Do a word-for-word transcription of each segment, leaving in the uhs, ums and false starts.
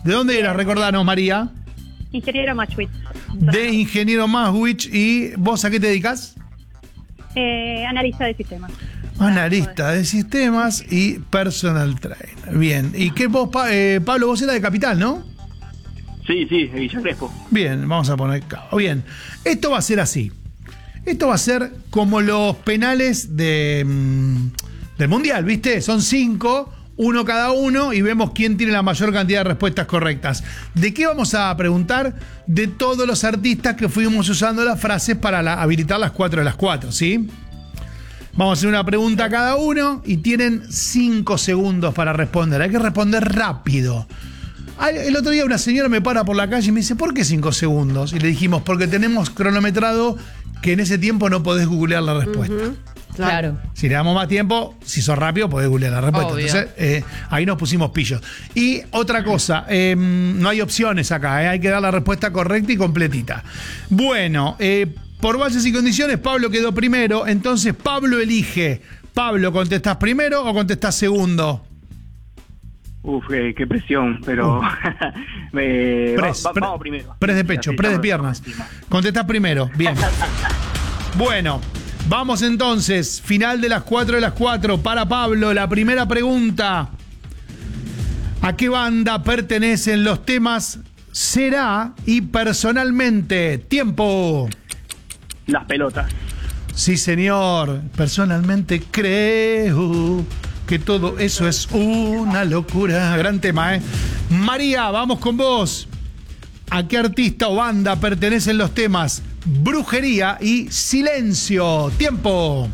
¿De dónde eras? Recordanos, María. Ingeniero Machwitz. De Ingeniero Maswich. ¿Y vos a qué te dedicas? Eh, analista de sistemas. Analista de sistemas y personal trainer. Bien. ¿Y qué vos, pa eh, Pablo, vos eras de Capital, no? Sí, sí, de Villa Crespo. Bien, vamos a poner cabo. Bien. Esto va a ser así. Esto va a ser como los penales de, mm, del Mundial, ¿viste? Son cinco, uno cada uno, y vemos quién tiene la mayor cantidad de respuestas correctas. ¿De qué vamos a preguntar? De todos los artistas que fuimos usando las frases para la, habilitar las cuatro de las cuatro, ¿sí? Vamos a hacer una pregunta a cada uno y tienen cinco segundos para responder. Hay que responder rápido. El otro día una señora me para por la calle y me dice, ¿por qué cinco segundos? Y le dijimos, porque tenemos cronometrado que en ese tiempo no podés googlear la respuesta. Uh-huh. Claro. Si le damos más tiempo, si sos rápido, podés googlear la respuesta. Obvio. Entonces, eh, ahí nos pusimos pillos. Y otra cosa, eh, no hay opciones acá, eh, hay que dar la respuesta correcta y completita. Bueno, eh, por bases y condiciones, Pablo quedó primero, entonces Pablo elige. Pablo, ¿contestás primero o contestás segundo? Uf, eh, qué presión, pero... eh, Pres, va, va, pre, vamos primero. Pres de pecho, Así pres de estamos piernas. encima. Contestás primero, bien. Bueno, vamos entonces, final de las cuatro de las cuatro para Pablo. La primera pregunta: ¿a qué banda pertenecen los temas Será y Personalmente? Tiempo. Las Pelotas. Sí, señor. Personalmente creo que todo eso es una locura. Gran tema, ¿eh? María, vamos con vos. ¿A qué artista o banda pertenecen los temas Brujería y Silencio? Tiempo.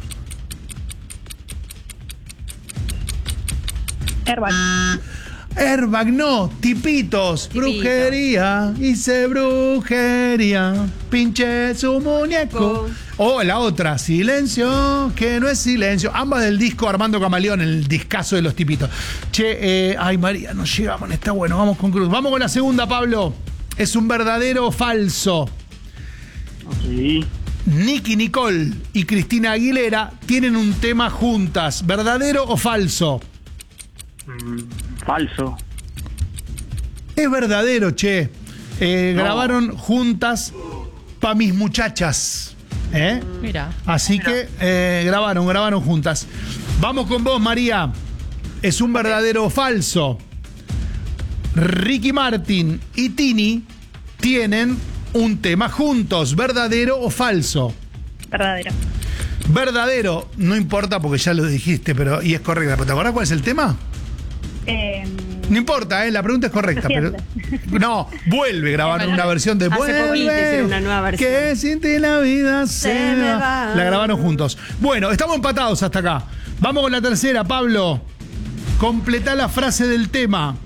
Airbag. Airbag no, tipitos. Tipito. Brujería, hice brujería, pinche su muñeco. O la otra, Silencio, que no es silencio. Ambas del disco Armando Camaleón, el discazo de los tipitos. Che, eh, ay María, nos llegamos, está bueno, vamos con Cruz. Vamos con la segunda, Pablo. ¿Es un verdadero o falso? Sí. Nicky Nicole y Cristina Aguilera tienen un tema juntas. ¿Verdadero o falso? Mm, falso. Es verdadero, che. Eh, No. Grabaron juntas Pa' Mis Muchachas. ¿Eh? Mira. Así que eh, grabaron, grabaron juntas. Vamos con vos, María. ¿Es un verdadero o falso? Ricky Martin y Tini tienen un tema juntos. ¿Verdadero o falso? Verdadero. Verdadero. No importa porque ya lo dijiste, pero y es correcta. ¿Pero te acordás cuál es el tema? Eh, No importa, ¿eh? La pregunta es correcta. Pero, Reciente. no, vuelve, grabaron una versión de Hace poquito Vuelve, hicieron una nueva versión. que sin ti la vida se, Se me me va. va. La grabaron juntos. Bueno, estamos empatados hasta acá. Vamos con la tercera, Pablo. Completá la frase del tema.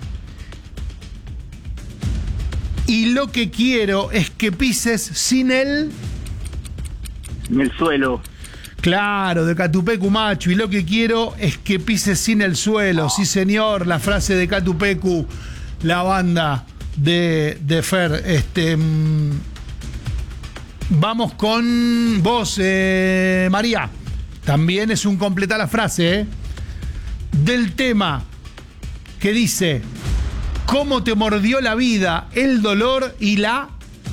Y lo que quiero es que pises sin él. En el suelo. Claro, de Catupecu Macho. Y lo que quiero es que pises sin el suelo. Sí, señor, la frase de Catupecu, la banda de, de Fer. Este, mmm, vamos con vos, eh, María. También es un completar la frase, ¿eh? Del tema que dice: ¿cómo te mordió la vida, el dolor y la...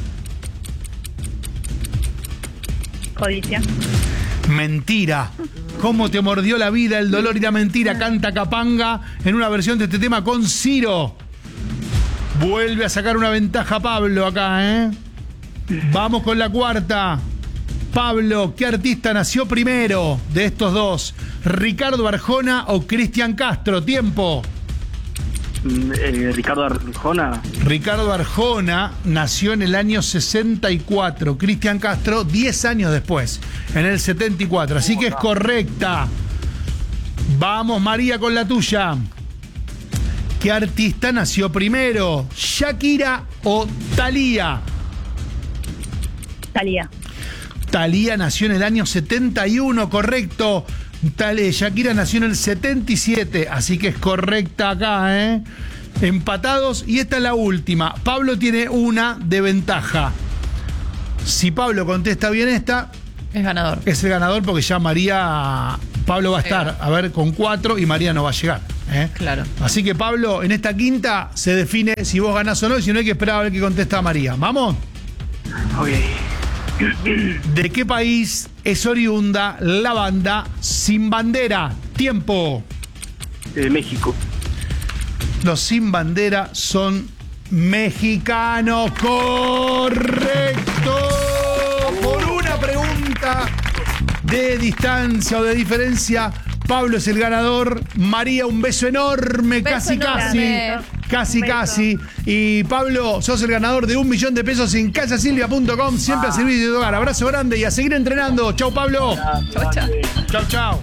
codicia. Mentira. ¿Cómo te mordió la vida, el dolor y la mentira? Canta Capanga en una versión de este tema con Ciro. Vuelve a sacar una ventaja Pablo acá, ¿eh? Vamos con la cuarta. Pablo, ¿qué artista nació primero de estos dos? ¿Ricardo Arjona o Cristian Castro? Tiempo. Mm, eh, Ricardo Arjona. Ricardo Arjona nació en el año sesenta y cuatro. Cristian Castro diez años después, en el setenta y cuatro. Así que es correcta. Vamos, María, con la tuya. ¿Qué artista nació primero? ¿Shakira o Thalía? Thalía. Thalía nació en el año setenta y uno, correcto. Tal, eh, Shakira nació en el setenta y siete, así que es correcta acá, ¿eh? Empatados, y esta es la última. Pablo tiene una de ventaja. Si Pablo contesta bien esta, Es ganador. es el ganador, porque ya María... Pablo va a estar, a ver, con cuatro y María no va a llegar. ¿eh? Claro. Así que, Pablo, en esta quinta se define si vos ganás o no, y si no hay que esperar a ver qué contesta María. ¿Vamos? Ok. ¿De qué país es oriunda la banda Sin Bandera? Tiempo. De México. Los Sin Bandera son mexicanos. ¡Correcto! Por una pregunta de distancia o de diferencia, Pablo es el ganador. María, un beso enorme. Beso casi, enorme. casi. Casi, Un beso. casi. Y Pablo, sos el ganador de un millón de pesos en casa silvia punto com. Siempre a servicio de hogar. Abrazo grande y a seguir entrenando. Chau, Pablo. Chau, chau. Chau, chau.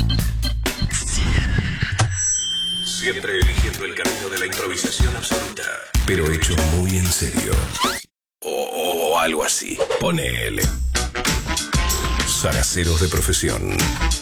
Siempre eligiendo el camino de la improvisación absoluta, pero hecho muy en serio. O, o algo así. Ponele. Zaraceros de profesión.